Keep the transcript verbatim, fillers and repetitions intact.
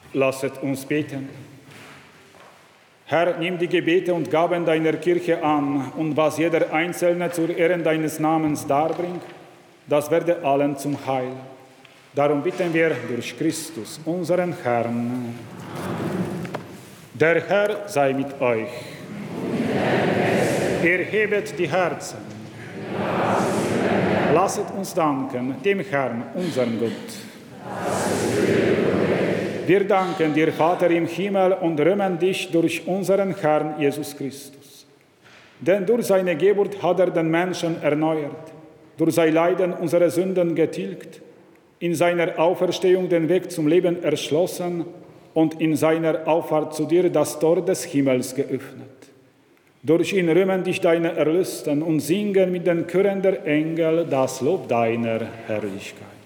Lasset uns beten. Herr, nimm die Gebete und Gaben deiner Kirche an und was jeder Einzelne zur Ehre deines Namens darbringt, das werde allen zum Heil. Darum bitten wir durch Christus, unseren Herrn. Der Herr sei mit euch. Erhebet die Herzen. Lasset uns danken dem Herrn, unserem Gott. Wir danken dir, Vater im Himmel, und rühmen dich durch unseren Herrn Jesus Christus. Denn durch seine Geburt hat er den Menschen erneuert, durch sein Leiden unsere Sünden getilgt, in seiner Auferstehung den Weg zum Leben erschlossen und in seiner Auffahrt zu dir das Tor des Himmels geöffnet. Durch ihn rühmen dich deine Erlösten und singen mit den Chören der Engel das Lob deiner Herrlichkeit.